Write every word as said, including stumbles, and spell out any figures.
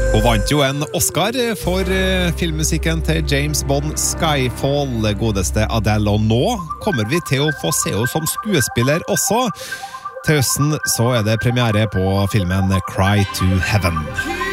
Hun vant jo en Oscar for filmmusikken til James Bond Skyfall, godeste Adele, og nå kommer vi til å få se henne som skuespiller også. Til høsten så er det premiere på filmen Cry to Heaven.